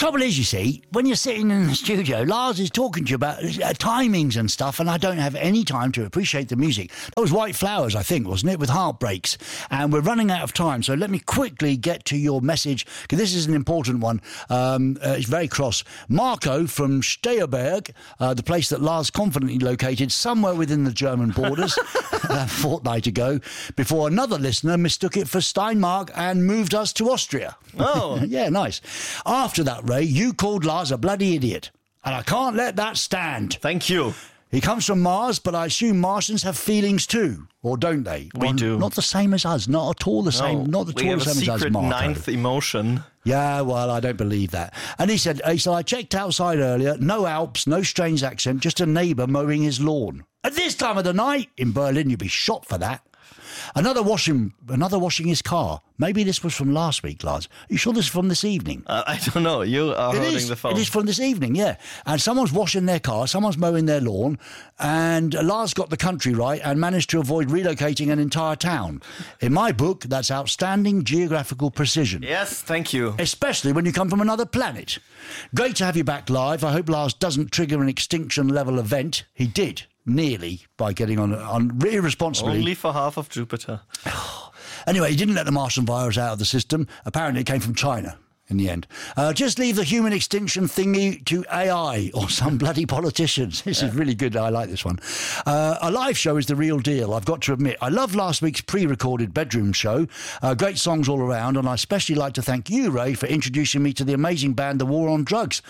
trouble is, you see, when you're sitting in the studio, Lars is talking to you about timings and stuff, and I don't have any time to appreciate the music. That was White Flowers, I think, wasn't it, with Heartbreaks? And we're running out of time, so let me quickly get to your message, because this is an important one. It's very cross. Marco from Steyerberg, the place that Lars confidently located somewhere within the German borders a fortnight ago, before another listener mistook it for Steinmark and moved us to Austria. Oh. Yeah, nice. After that, Ray, you called Lars a bloody idiot, and I can't let that stand. Thank you. He comes from Mars, but I assume Martians have feelings too, or don't they? We do. Not the same as us, not at all the same. Not at all the same as us, We have a secret Marco. ninth emotion. Yeah, well, I don't believe that. And he said, I checked outside earlier, no Alps, no strange accent, just a neighbour mowing his lawn. At this time of the night, in Berlin, you'd be shot for that. Another washing his car. Maybe this was from last week, Lars. Are you sure this is from this evening? I don't know. You are holding the phone. It is from this evening, yeah. And someone's washing their car, someone's mowing their lawn, and Lars got the country right and managed to avoid relocating an entire town. In my book, that's outstanding geographical precision. Yes, thank you. Especially when you come from another planet. Great to have you back live. I hope Lars doesn't trigger an extinction-level event. He did. Nearly, by getting on irresponsibly. Only for half of Jupiter. Anyway, he didn't let the Martian virus out of the system. Apparently it came from China in the end. Just leave the human extinction thingy to AI or some bloody politicians. This is really good. I like this one. A live show is the real deal, I've got to admit. I love last week's pre-recorded bedroom show. Great songs all around, and I especially like to thank you, Ray, for introducing me to the amazing band The War on Drugs.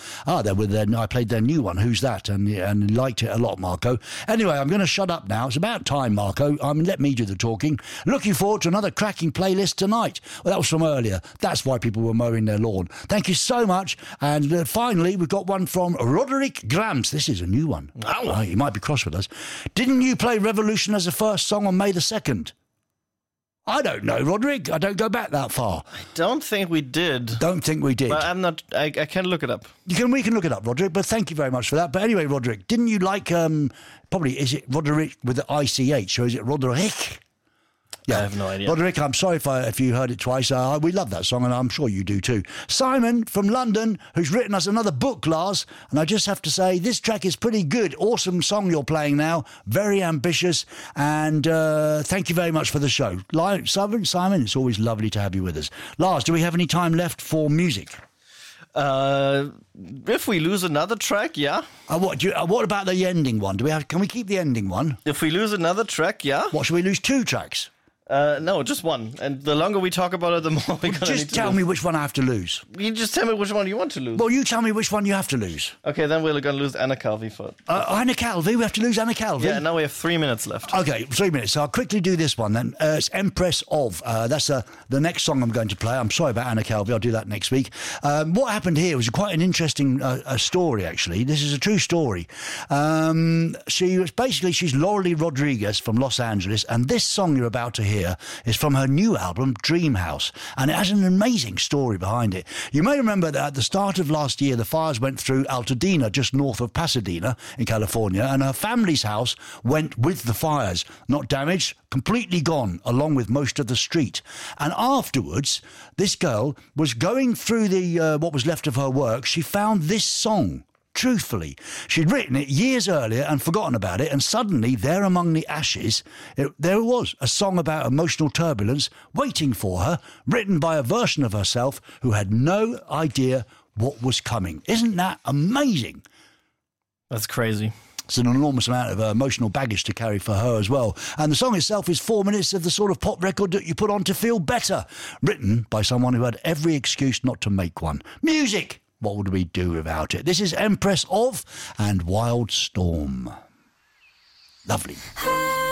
I played their new one, Who's That? And liked it a lot, Marco. Anyway, I'm going to shut up now. It's about time, Marco. Let me do the talking. Looking forward to another cracking playlist tonight. Well, that was from earlier. That's why people were mowing their lawn. Thank you so much. And finally, we've got one from Roderick Grams. This is a new one. Oh, he might be cross with us. Didn't you play Revolution as the first song on May the 2nd? I don't know, Roderick. I don't go back that far. I don't think we did. Don't think we did. But I'm not. I can look it up. We can look it up, Roderick. But thank you very much for that. But anyway, Roderick, didn't you like? Probably is it Roderick with the ICH or is it Roderick? Yeah, I have no idea. Roderick, I'm sorry if you heard it twice. We love that song, and I'm sure you do too. Simon from London, who's written us another book, Lars, and I just have to say, this track is pretty good. Awesome song you're playing now. Very ambitious, and thank you very much for the show. Simon, it's always lovely to have you with us. Lars, do we have any time left for music? If we lose another track, yeah. What about the ending one? Can we keep the ending one? If we lose another track, yeah. What, should we lose 2 tracks? No, just one. And the longer we talk about it, the more we're going to need to Just tell me which one I have to lose. You just tell me which one you want to lose. Well, you tell me which one you have to lose. Okay, then we're going to lose Anna Calvi for it. Anna Calvi? We have to lose Anna Calvi? Yeah, now we have 3 minutes left. Okay, 3 minutes. So I'll quickly do this one then. It's Empress of. That's the next song I'm going to play. I'm sorry about Anna Calvi. I'll do that next week. What happened here was quite an interesting story, actually. This is a true story. She's Laurelie Rodriguez from Los Angeles, and this song you're about to hear is from her new album, Dream House, and it has an amazing story behind it. You may remember that at the start of last year, the fires went through Altadena, just north of Pasadena in California, and her family's house went with the fires. Not damaged, completely gone, along with most of the street. And afterwards, this girl was going through what was left of her work. She found this song. Truthfully, she'd written it years earlier and forgotten about it, and suddenly, there among the ashes, there it was, a song about emotional turbulence waiting for her, written by a version of herself who had no idea what was coming. Isn't that amazing? That's crazy. It's an enormous amount of emotional baggage to carry for her as well. And the song itself is 4 minutes of the sort of pop record that you put on to feel better, written by someone who had every excuse not to make one. Music! What would we do without it? This is Empress of and Wild Storm. Lovely.